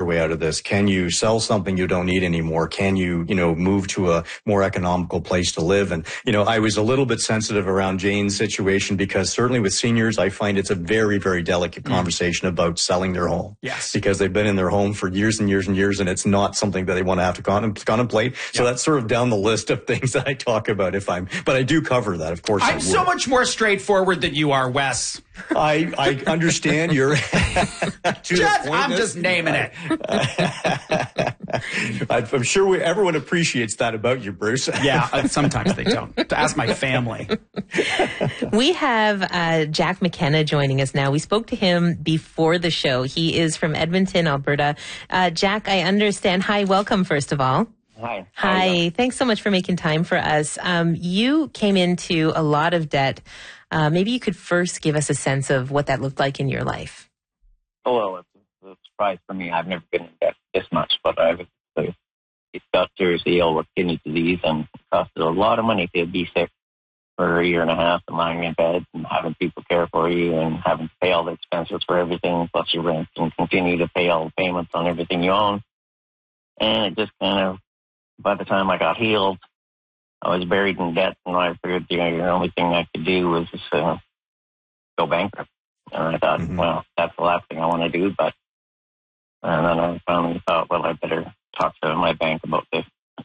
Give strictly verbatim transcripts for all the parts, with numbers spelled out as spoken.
way out of this? Can you sell something you don't need anymore? Can you, you know, move to a more economical place to live? And, you know, I was a little bit sensitive around Jane's situation because certainly with seniors, I find it's a very, very delicate mm. conversation about selling their home. Yes. Because they've been in their home for years and years and years, and it's not something that they want to have to con- contemplate. So yep. that's sort of down the list of things that I talk about if I'm, but I do cover that, of course. I'm I so much more straightforward than you are, Wes. I, I understand you're just, I'm just naming it. I'm sure we, everyone appreciates that about you, Bruce. Yeah, sometimes they don't. To ask my family. We have uh, Jack McKenna joining us now. We spoke to him before the show. He is from Edmonton, Alberta. Uh, Jack, I understand. Hi, welcome, first of all. Hi. Hi. Thanks so much for making time for us. Um, you came into a lot of debt. Uh, maybe you could first give us a sense of what that looked like in your life. Oh, well, it's a surprise for me. I've never been in debt this much, but I was uh, got seriously ill with kidney disease, and it costed a lot of money to be sick for a year and a half and lying in bed and having people care for you and having to pay all the expenses for everything, plus your rent, and continue to pay all the payments on everything you own. And it just kind of, by the time I got healed, I was buried in debt, and I figured the only thing I could do was just uh, go bankrupt. And I thought, mm-hmm. well, that's the last thing I want to do. But and then I finally thought, well, I better talk to my bank about this.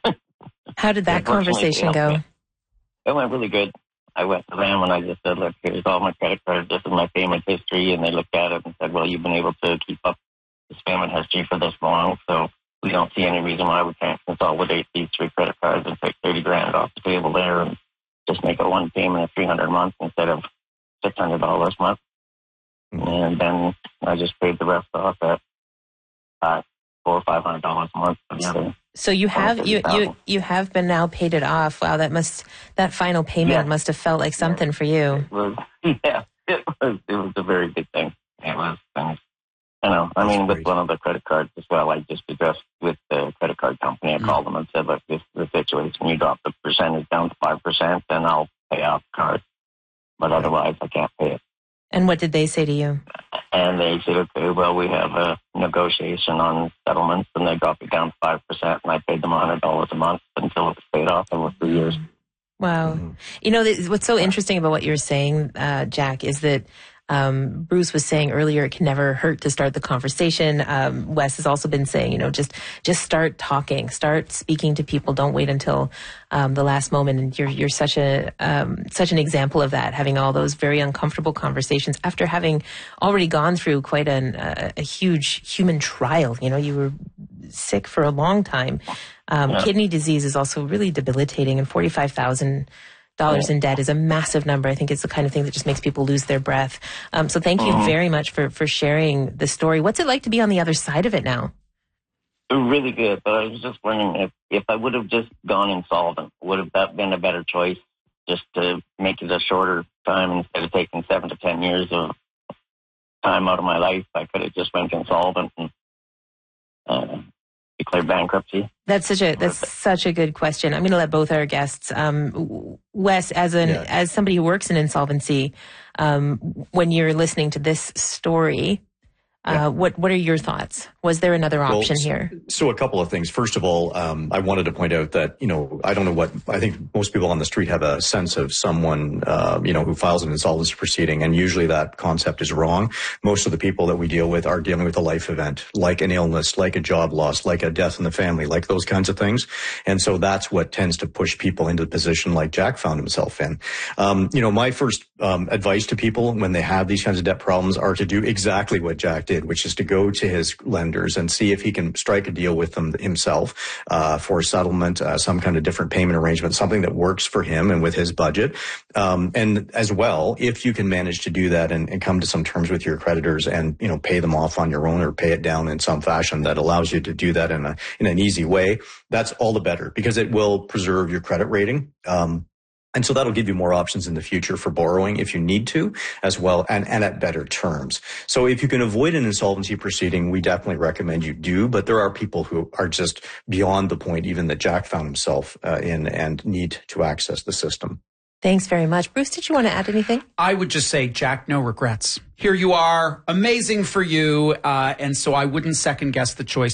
How did that conversation go? It went really good. I went to them and I just said, look, here's all my credit cards. This is my payment history. And they looked at it and said, well, you've been able to keep up this payment history for this long, so we don't see any reason why we can't consolidate these three credit cards and take thirty grand off the table there and just make a one payment of three hundred a month instead of six hundred dollars a month. Mm-hmm. And then I just paid the rest off at uh, four or five hundred dollars a month for the other. So you have you, you you have been now paid it off. Wow, that must that final payment yeah. must have felt like something yeah. for you. It was, yeah, it was it was a very big thing. It was. Things. I know. I mean, with one of the credit cards as well, I just addressed with the credit card company. I mm-hmm. called them and said, look, this is the situation. You drop the percentage down to five percent, then I'll pay off the card. But otherwise, I can't pay it. And what did they say to you? And they said, okay, well, we have a negotiation on settlements, and they dropped it down to five percent, and I paid them one hundred dollars a month until it was paid off over three years. Wow. Mm-hmm. You know, what's so interesting about what you're saying, uh, Jack, is that Um, Bruce was saying earlier, it can never hurt to start the conversation. Um, Wes has also been saying, you know, just, just start talking, start speaking to people. Don't wait until, um, the last moment. And you're, you're such a, um, such an example of that, having all those very uncomfortable conversations after having already gone through quite an, uh, a huge human trial. You know, you were sick for a long time. Um, yeah. Kidney disease is also really debilitating, and forty-five thousand dollars in debt is a massive number. I think it's the kind of thing that just makes people lose their breath. Um, so thank you mm-hmm. very much for, for sharing the story. What's it like to be on the other side of it now? Really good, but I was just wondering if, if I would have just gone insolvent, would have that been a better choice, just to make it a shorter time instead of taking seven to ten years of time out of my life? I could have just went insolvent and uh, declared bankruptcy. That's such a that's such a good question. I'm going to let both our guests, um, Wes, as an yeah. as somebody who works in insolvency, um, when you're listening to this story, uh, yeah. what what are your thoughts? Was there another option well, here? So a couple of things. First of all, um, I wanted to point out that, you know, I don't know what, I think most people on the street have a sense of someone, uh, you know, who files an insolvency proceeding, and usually that concept is wrong. Most of the people that we deal with are dealing with a life event, like an illness, like a job loss, like a death in the family, like those kinds of things. And so that's what tends to push people into the position like Jack found himself in. Um, you know, my first um, advice to people when they have these kinds of debt problems are to do exactly what Jack did, which is to go to his lender and see if he can strike a deal with them himself uh, for a settlement, uh, some kind of different payment arrangement, something that works for him and with his budget. Um, and as well, if you can manage to do that and, and come to some terms with your creditors and, you know, pay them off on your own or pay it down in some fashion that allows you to do that in a in an easy way, that's all the better, because it will preserve your credit rating. Um, And so that'll give you more options in the future for borrowing if you need to as well, and, and at better terms. So if you can avoid an insolvency proceeding, we definitely recommend you do. But there are people who are just beyond the point even that Jack found himself uh, in and need to access the system. Thanks very much. Bruce, did you want to add anything? I would just say, Jack, no regrets. Here you are, amazing for you. Uh, and so I wouldn't second guess the choice.